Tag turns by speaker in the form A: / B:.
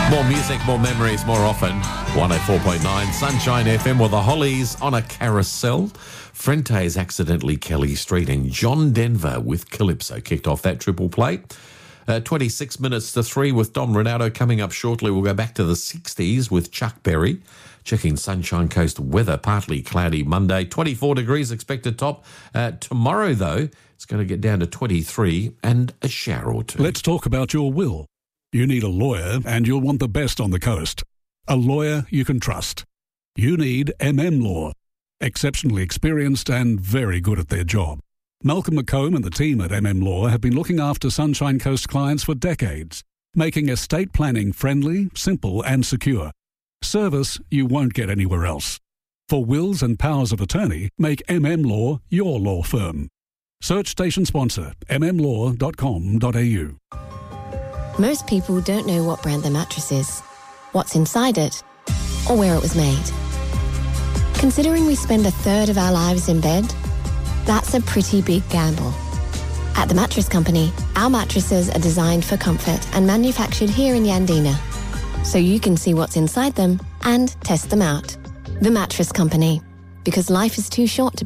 A: More music, more memories, more often. 104.9 Sunshine FM with the Hollies on a carousel. Frente's Accidentally Kelly Street and John Denver with Calypso kicked off that triple play. 26 minutes to 3 with Dom Ronaldo coming up shortly. We'll go back to the 60s with Chuck Berry. Checking Sunshine Coast weather, partly cloudy Monday. 24 degrees expected top. Tomorrow, though, it's going to get down to 23 and a shower or two.
B: Let's talk about your will. You need a lawyer and you'll want the best on the coast. A lawyer you can trust. You need Law. Exceptionally experienced and very good at their job. Malcolm McComb and the team at Law have been looking after Sunshine Coast clients for decades, making estate planning friendly, simple and secure. Service you won't get anywhere else. For wills and powers of attorney, make Law your law firm. Search station sponsor mmlaw.com.au.
C: Most people don't know what brand their mattress is, what's inside it, or where it was made. Considering we spend a third of our lives in bed, that's a pretty big gamble. At The Mattress Company, our mattresses are designed for comfort and manufactured here in Yandina, so you can see what's inside them and test them out. The Mattress Company, because life is too short to